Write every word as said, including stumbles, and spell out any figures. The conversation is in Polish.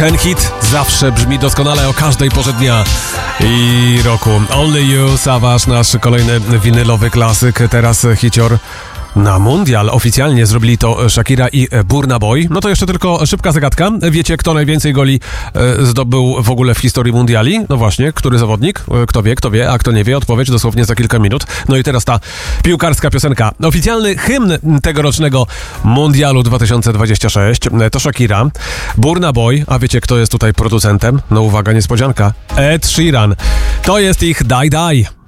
Ten hit zawsze brzmi doskonale o każdej porze dnia i roku. Only You, Savage, nasz kolejny winylowy klasyk, teraz hicior na mundial. Oficjalnie zrobili to Shakira i Burna Boy. No to jeszcze tylko szybka zagadka. Wiecie, kto najwięcej goli zdobył w ogóle w historii mundiali? No właśnie, który zawodnik? Kto wie, kto wie, a kto nie wie, odpowiedź dosłownie za kilka minut. No i teraz ta piłkarska piosenka. Oficjalny hymn tegorocznego mundialu dwa tysiące dwudziestego szóstego to Shakira, Burna Boy, a wiecie, kto jest tutaj producentem? No uwaga, niespodzianka. Ed Sheeran. To jest ich Die Die.